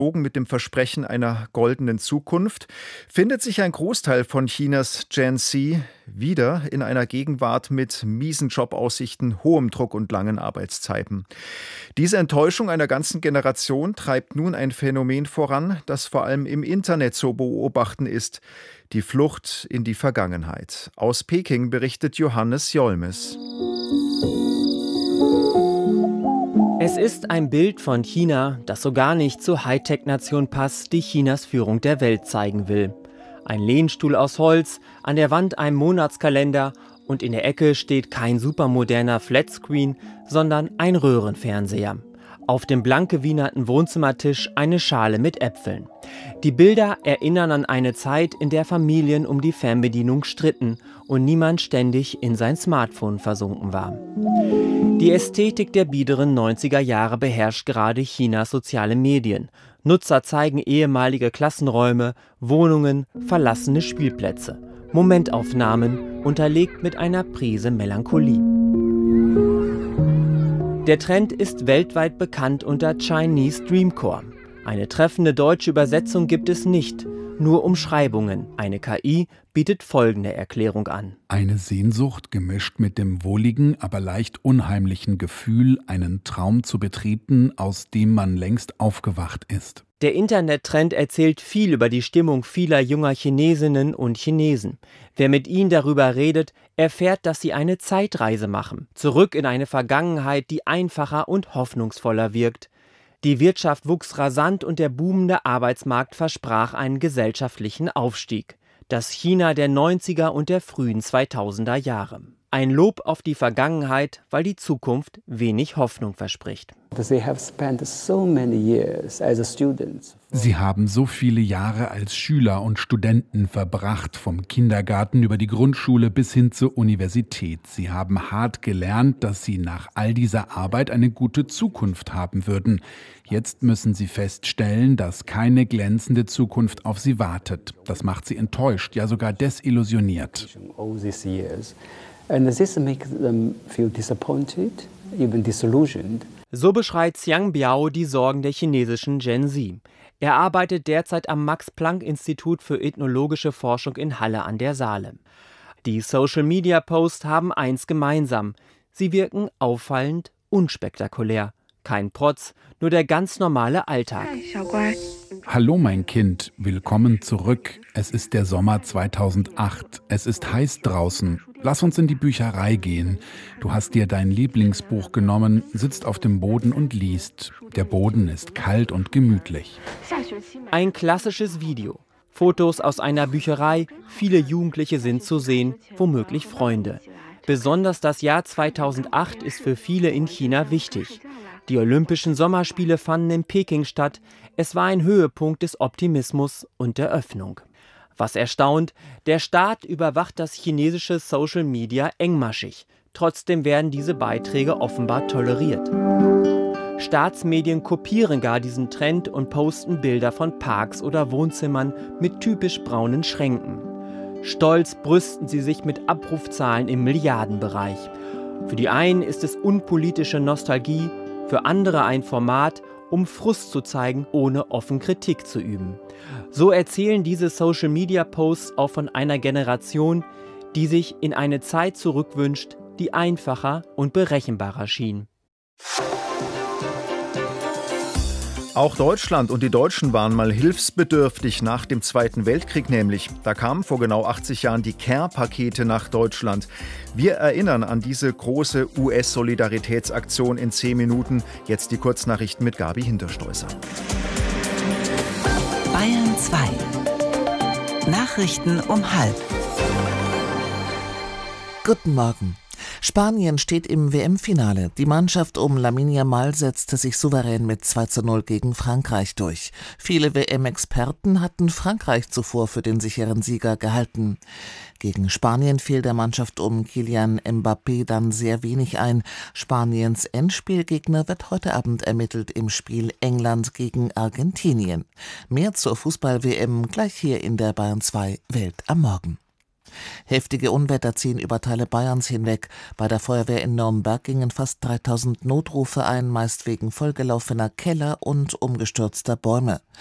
mit dem Versprechen einer goldenen Zukunft, findet sich ein Großteil von Chinas Gen Z wieder in einer Gegenwart mit miesen Jobaussichten, hohem Druck und langen Arbeitszeiten. Diese Enttäuschung einer ganzen Generation treibt nun ein Phänomen voran, das vor allem im Internet zu beobachten ist: die Flucht in die Vergangenheit. Aus Peking berichtet Johannes Jolmes. Es ist ein Bild von China, das so gar nicht zur Hightech-Nation passt, die Chinas Führung der Welt zeigen will. Ein Lehnstuhl aus Holz, an der Wand ein Monatskalender und in der Ecke steht kein supermoderner Flatscreen, sondern ein Röhrenfernseher. Auf dem blank gewienerten Wohnzimmertisch eine Schale mit Äpfeln. Die Bilder erinnern an eine Zeit, in der Familien um die Fernbedienung stritten und niemand ständig in sein Smartphone versunken war. Die Ästhetik der biederen 90er Jahre beherrscht gerade Chinas soziale Medien. Nutzer zeigen ehemalige Klassenräume, Wohnungen, verlassene Spielplätze. Momentaufnahmen, unterlegt mit einer Prise Melancholie. Der Trend ist weltweit bekannt unter Chinese Dreamcore. Eine treffende deutsche Übersetzung gibt es nicht, nur Umschreibungen. Eine KI bietet folgende Erklärung an. Eine Sehnsucht gemischt mit dem wohligen, aber leicht unheimlichen Gefühl, einen Traum zu betreten, aus dem man längst aufgewacht ist. Der Internettrend erzählt viel über die Stimmung vieler junger Chinesinnen und Chinesen. Wer mit ihnen darüber redet, erfährt, dass sie eine Zeitreise machen. Zurück in eine Vergangenheit, die einfacher und hoffnungsvoller wirkt. Die Wirtschaft wuchs rasant und der boomende Arbeitsmarkt versprach einen gesellschaftlichen Aufstieg. Das China der 90er und der frühen 2000er Jahre. Ein Lob auf die Vergangenheit, weil die Zukunft wenig Hoffnung verspricht. Sie haben so viele Jahre als Schüler und Studenten verbracht, vom Kindergarten über die Grundschule bis hin zur Universität. Sie haben hart gelernt, dass sie nach all dieser Arbeit eine gute Zukunft haben würden. Jetzt müssen sie feststellen, dass keine glänzende Zukunft auf sie wartet. Das macht sie enttäuscht, ja sogar desillusioniert. And this makes them feel disappointed, even disillusioned. So beschreibt Xiang Biao die Sorgen der chinesischen Gen Z. Er arbeitet derzeit am Max-Planck-Institut für ethnologische Forschung in Halle an der Saale. Die Social-Media-Posts haben eins gemeinsam: sie wirken auffallend unspektakulär. Kein Protz, nur der ganz normale Alltag. Hallo mein Kind, willkommen zurück. Es ist der Sommer 2008. Es ist heiß draußen. Lass uns in die Bücherei gehen. Du hast dir dein Lieblingsbuch genommen, sitzt auf dem Boden und liest. Der Boden ist kalt und gemütlich. Ein klassisches Video. Fotos aus einer Bücherei, viele Jugendliche sind zu sehen, womöglich Freunde. Besonders das Jahr 2008 ist für viele in China wichtig. Die Olympischen Sommerspiele fanden in Peking statt. Es war ein Höhepunkt des Optimismus und der Öffnung. Was erstaunt, der Staat überwacht das chinesische Social Media engmaschig. Trotzdem werden diese Beiträge offenbar toleriert. Staatsmedien kopieren gar diesen Trend und posten Bilder von Parks oder Wohnzimmern mit typisch braunen Schränken. Stolz brüsten sie sich mit Abrufzahlen im Milliardenbereich. Für die einen ist es unpolitische Nostalgie, für andere ein Format, um Frust zu zeigen, ohne offen Kritik zu üben. So erzählen diese Social-Media-Posts auch von einer Generation, die sich in eine Zeit zurückwünscht, die einfacher und berechenbarer schien. Auch Deutschland und die Deutschen waren mal hilfsbedürftig nach dem Zweiten Weltkrieg nämlich. Da kamen vor genau 80 Jahren die Care-Pakete nach Deutschland. Wir erinnern an diese große US-Solidaritätsaktion in 10 Minuten. Jetzt die Kurznachrichten mit Gabi Hinterstoißer. Bayern 2. Nachrichten um 12:30. Guten Morgen. Spanien steht im WM-Finale. Die Mannschaft um Lamine Yamal setzte sich souverän mit 2:0 gegen Frankreich durch. Viele WM-Experten hatten Frankreich zuvor für den sicheren Sieger gehalten. Gegen Spanien fiel der Mannschaft um Kylian Mbappé dann sehr wenig ein. Spaniens Endspielgegner wird heute Abend ermittelt im Spiel England gegen Argentinien. Mehr zur Fußball-WM gleich hier in der Bayern 2 Welt am Morgen. Heftige Unwetter ziehen über Teile Bayerns hinweg. Bei der Feuerwehr in Nürnberg gingen fast 3000 Notrufe ein, meist wegen vollgelaufener Keller und umgestürzter Bäume.